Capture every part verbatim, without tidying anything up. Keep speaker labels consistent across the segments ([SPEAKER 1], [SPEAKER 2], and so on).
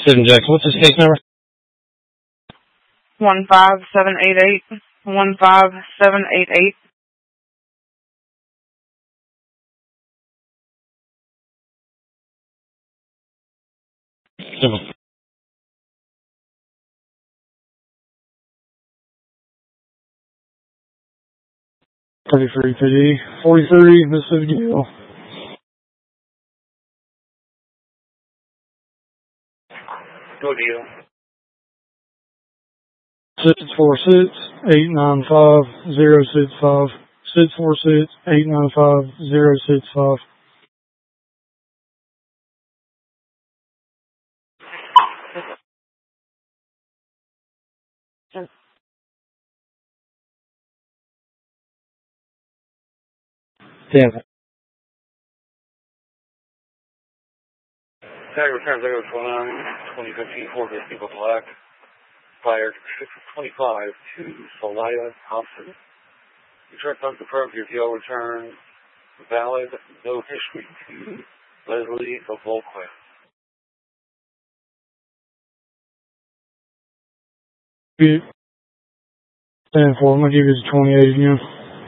[SPEAKER 1] Susan Jackson, what's his case number?
[SPEAKER 2] One five seven eight eight. One five seven eight eight.
[SPEAKER 1] Simple.
[SPEAKER 3] thirty-three P D. forty-three, Mississippi Jail.
[SPEAKER 4] Go deal.
[SPEAKER 3] six four six, eight nine five, zero six five. six four six, eight nine five, zero six five.
[SPEAKER 1] Damn.
[SPEAKER 4] Tag return zero four nine, twenty fifteen Ford People Black. Fired six twenty-five to Salida Thompson. Return funds confirmed. Your deal return valid. No history to Leslie of Volquist.
[SPEAKER 3] ten four, I'm going to give you the twenty-eight again.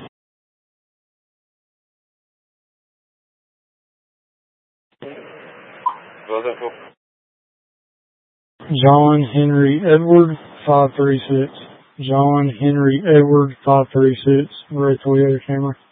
[SPEAKER 4] What was that for?
[SPEAKER 3] John Henry Edward, five three six. John Henry Edward, five three six. Red Toyota Camry.